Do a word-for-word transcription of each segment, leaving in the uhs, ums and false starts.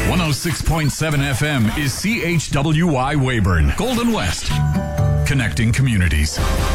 one oh six point seven F M is C H W Y Weyburn, Golden West. Connecting communities.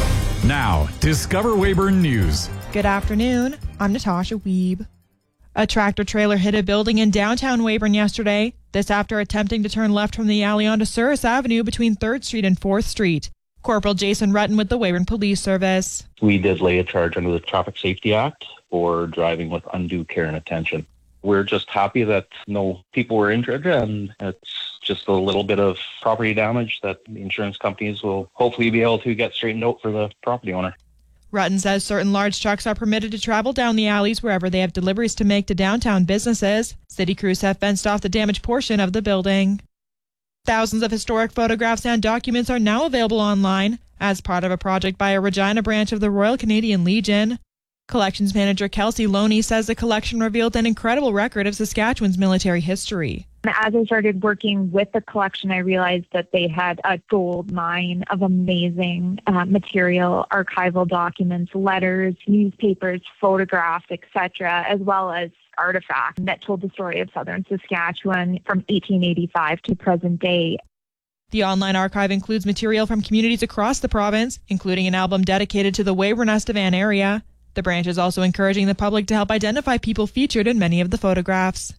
Now, Discover Weyburn News. Good afternoon. I'm Natasha Wiebe. A tractor-trailer hit a building in downtown Weyburn yesterday. This after attempting to turn left from the alley onto Souris Avenue between third Street and fourth Street. Corporal Jason Rutten with the Weyburn Police Service. We did lay a charge under the Traffic Safety Act for driving with undue care and attention. We're just happy that no people were injured, and it's just a little bit of property damage that the insurance companies will hopefully be able to get straightened out for the property owner. Rutten says certain large trucks are permitted to travel down the alleys wherever they have deliveries to make to downtown businesses. City crews have fenced off the damaged portion of the building. Thousands of historic photographs and documents are now available online as part of a project by a Regina branch of the Royal Canadian Legion. Collections manager Kelsey Loney says the collection revealed an incredible record of Saskatchewan's military history. As I started working with the collection, I realized that they had a gold mine of amazing uh, material, archival documents, letters, newspapers, photographs, et cetera, as well as artifacts that told the story of southern Saskatchewan from eighteen eighty-five to present day. The online archive includes material from communities across the province, including an album dedicated to the Weyburn-Estevan area. The branch is also encouraging the public to help identify people featured in many of the photographs.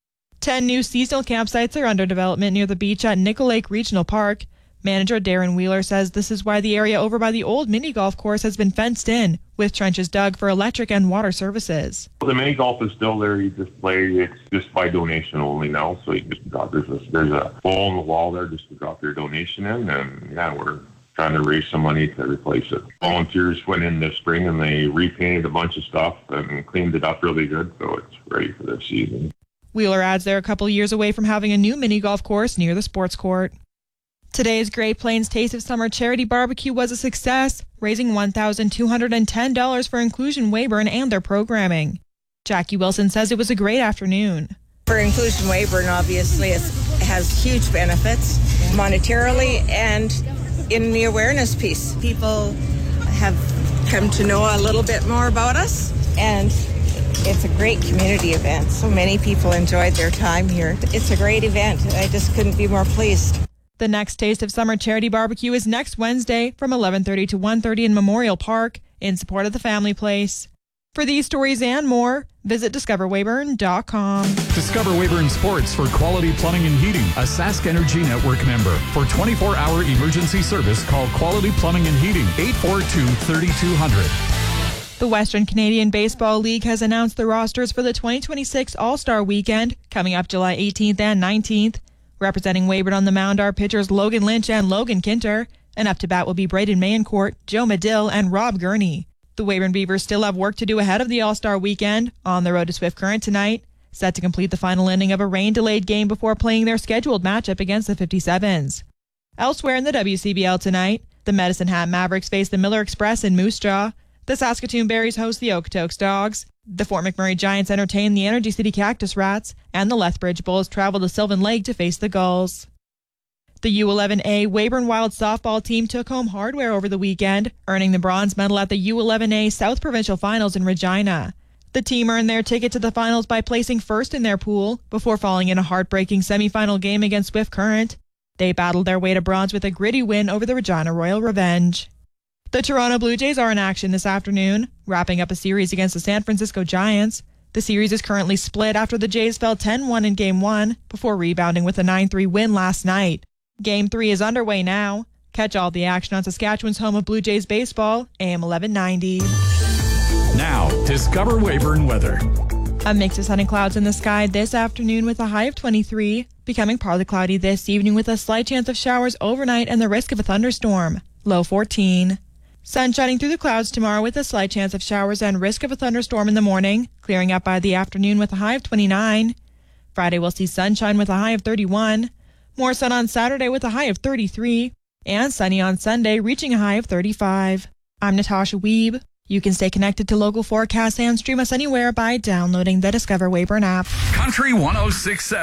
Ten new seasonal campsites are under development near the beach at Nickel Lake Regional Park. Manager Darren Wheeler says this is why the area over by the old mini golf course has been fenced in, with trenches dug for electric and water services. The mini golf is still there. You just play. It's just by donation only now. So you just drop, there's a, there's a hole in the wall there just to drop your donation in, and yeah, we're trying to raise some money to replace it. Volunteers went in this spring and they repainted a bunch of stuff and cleaned it up really good, so it's ready for this season. Wheeler adds they're a couple years away from having a new mini golf course near the sports court. Today's Great Plains Taste of Summer charity barbecue was a success, raising one thousand two hundred ten dollars for Inclusion Weyburn and their programming. Jackie Wilson says it was a great afternoon. For Inclusion Weyburn, obviously, it has huge benefits monetarily and in the awareness piece. People have come to know a little bit more about us, and it's a great community event. So many people enjoyed their time here. It's a great event. I just couldn't be more pleased. The next Taste of Summer charity barbecue is next Wednesday from eleven thirty to one thirty in Memorial Park in support of the Family Place. For these stories and more, visit discover weyburn dot com. Discover Weyburn Sports for Quality Plumbing and Heating, a Sask Energy Network member. For twenty-four hour emergency service, call Quality Plumbing and Heating, eight four two, three two zero zero. The Western Canadian Baseball League has announced the rosters for the twenty twenty-six All-Star Weekend, coming up July eighteenth and nineteenth. Representing Weyburn on the mound are pitchers Logan Lynch and Logan Kinter, and up to bat will be Braden Mayencourt, Joe Medill, and Rob Gurney. The Weyburn Beavers still have work to do ahead of the All-Star Weekend, on the road to Swift Current tonight, set to complete the final inning of a rain-delayed game before playing their scheduled matchup against the fifty-sevens. Elsewhere in the W C B L tonight, the Medicine Hat Mavericks face the Miller Express in Moose Jaw. The Saskatoon Berries host the Okotoks Dogs. The Fort McMurray Giants entertain the Energy City Cactus Rats, and the Lethbridge Bulls travel to Sylvan Lake to face the Gulls. The U eleven A Weyburn Wild softball team took home hardware over the weekend, earning the bronze medal at the U eleven A South Provincial Finals in Regina. The team earned their ticket to the finals by placing first in their pool, before falling in a heartbreaking semifinal game against Swift Current. They battled their way to bronze with a gritty win over the Regina Royal Revenge. The Toronto Blue Jays are in action this afternoon, wrapping up a series against the San Francisco Giants. The series is currently split after the Jays fell ten one in Game one, before rebounding with a nine three win last night. Game three is underway now. Catch all the action on Saskatchewan's home of Blue Jays baseball, A M eleven ninety. Now, Discover Weyburn weather. A mix of sun and clouds in the sky this afternoon with a high of twenty-three, becoming partly cloudy this evening with a slight chance of showers overnight and the risk of a thunderstorm, low fourteen. Sun shining through the clouds tomorrow with a slight chance of showers and risk of a thunderstorm in the morning, clearing up by the afternoon with a high of twenty-nine. Friday will see sunshine with a high of thirty-one. More sun on Saturday with a high of thirty-three. And sunny on Sunday, reaching a high of thirty-five. I'm Natasha Wiebe. You can stay connected to local forecasts and stream us anywhere by downloading the Discover Weyburn app. Country one oh six point seven.